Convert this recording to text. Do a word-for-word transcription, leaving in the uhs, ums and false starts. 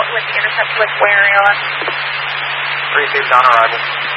with the intercept with where are you on? Received on arrival.